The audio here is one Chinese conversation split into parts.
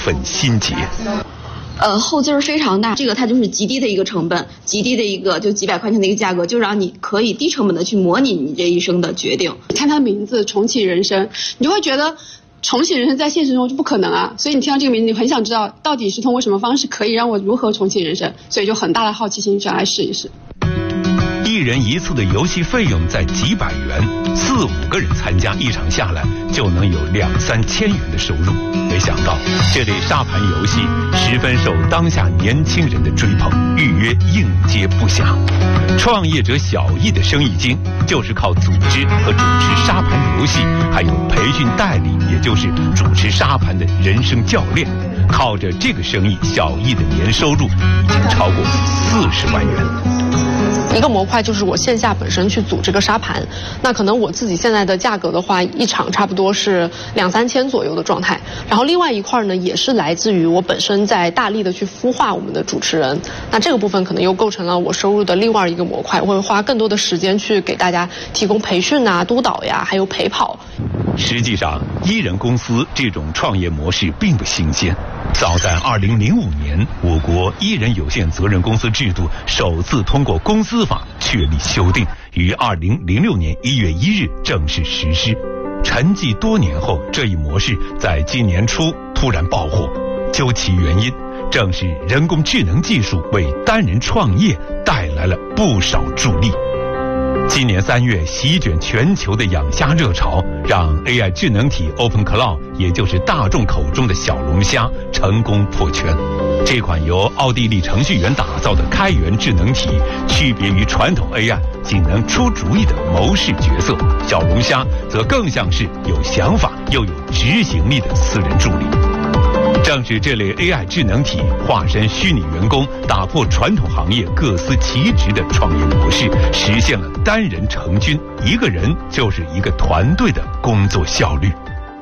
份心结。 后劲儿非常大，这个它就是极低的一个成本，极低的一个就几百块钱的一个价格，就让你可以低成本的去模拟你这一生的决定。 看它的名字重启人生，你就会觉得重启人生在现实中就不可能啊，所以你听到这个名字，你很想知道到底是通过什么方式可以让我如何重启人生，所以就很大的好奇心想来试一试。 一人一次的游戏费用在几百元，4、5个人参加一场下来就能有2、3千元的收入。没想到这类沙盘游戏十分受当下年轻人的追捧，预约应接不暇。创业者小易的生意经就是靠组织和主持沙盘游戏，还有培训代理，也就是主持沙盘的人生教练。靠着这个生意，小易的年收入已经超过40万元。 一个模块就是我线下本身去组这个沙盘，那可能我自己现在的价格的话，一场差不多是2、3千左右的状态。然后另外一块呢，也是来自于我本身在大力的去孵化我们的主持人，那这个部分可能又构成了我收入的另外一个模块，我会花更多的时间去给大家提供培训啊、督导呀，还有陪跑。 实际上，一人公司这种创业模式并不新鲜。早在2005年，我国一人有限责任公司制度首次通过公司法确立修订，于2006年1月1日正式实施。沉寂多年后，这一模式在今年初突然爆火，究其原因，正是人工智能技术为单人创业带来了不少助力。今年3月席卷全球的养虾热潮，让 AI 智能体 OpenClaw， 也就是大众口中的小龙虾，成功破圈。这款由奥地利程序员打造的开源智能体，区别于传统 AI 仅能出主意的谋士角色，小龙虾则更像是有想法又有执行力的私人助理。正是这类 AI 智能体化身虚拟员工，打破传统行业各司其职的创业模式，实现了单人成军，一个人就是一个团队的工作效率。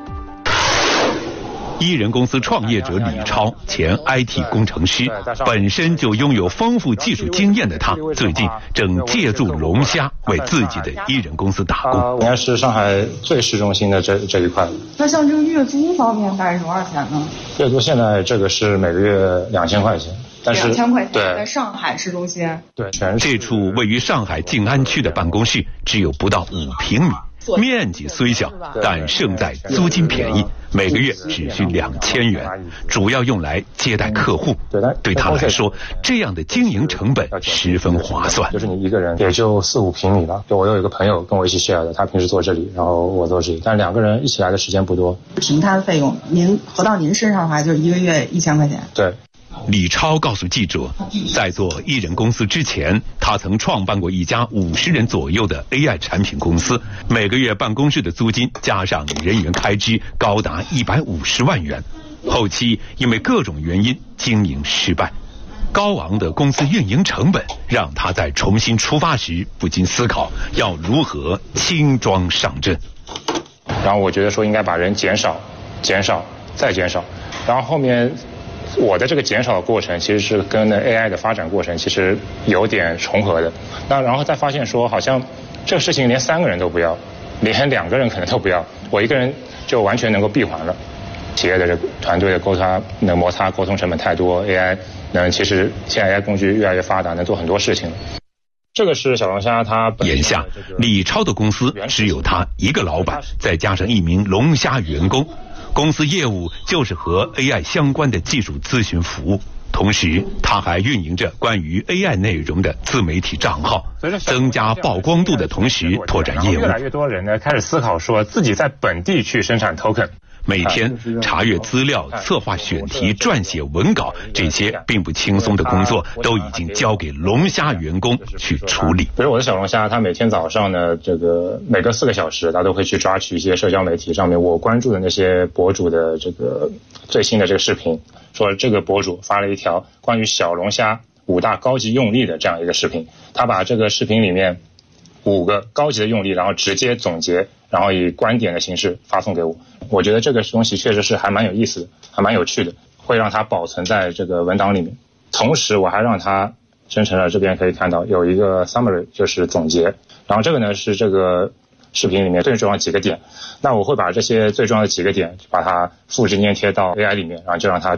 一人公司创业者李超，前 IT 工程师，本身就拥有丰富技术经验的他，最近正借助龙虾为自己的一人公司打工。 应该是上海最市中心的这一块。那像这个月租方面大概是多少钱呢？ 月租现在这个是每个月2000块钱。但是 2000块钱， 对， 在上海市中心。 对， 这处位于上海静安区的办公室只有不到5平米，面积虽小，但胜在租金便宜，每个月只需2000元，主要用来接待客户。对他来说，这样的经营成本十分划算。 就是你一个人也就4、5平米吧。我有一个朋友跟我一起 share 的，他平时坐这里，然后我坐这里，但2个人一起来的时间不多。 平摊费用，您合到您身上的话，就是一个月1000块钱。 对。 李超告诉记者，在做一人公司之前，他曾创办过一家50人左右的 AI 产品公司，每个月办公室的租金加上人员开支高达150万元。后期因为各种原因经营失败，高昂的公司运营成本让他在重新出发时不禁思考要如何轻装上阵。 然后我觉得说应该把人减少再减少，然后后面我的这个减少的过程其实是跟 AI 的发展过程其实有点重合的。那然后再发现说好像这个事情连3个人都不要，连2个人可能都不要，我一个人就完全能够闭环了。企业的这个团队的摩擦沟通成本太多， AI 其实现在 AI 工具越来越发达，能做很多事情了。这个是小龙虾，它眼下李超的公司只有他一个老板，再加上1名龙虾员工。公司业务就是和 AI 相关的技术咨询服务，同时他还运营着关于 AI 内容的自媒体账号，增加曝光度的同时拓展业务。越来越多人呢开始思考说自己在本地去生产 token。每天查阅资料、策划选题、撰写文稿，这些并不轻松的工作都已经交给龙虾员工去处理。比如我的小龙虾，他每天早上呢，每隔4个小时，他都会去抓取一些社交媒体上面我关注的那些博主的最新的这个视频，说这个博主发了一条关于小龙虾5大高级用力的这样一个视频，他把这个视频里面5个高级的用力，然后直接总结，然后以观点的形式发送给我。我觉得这个东西确实是还蛮有意思的，还蛮有趣的，会让它保存在这个文档里面。同时我还让它生成了，这边可以看到有一个 summary， 就是总结。然后这个呢是这个视频里面最重要的几个点，那我会把这些最重要的几个点把它复制粘贴到 AI 里面，然后就让它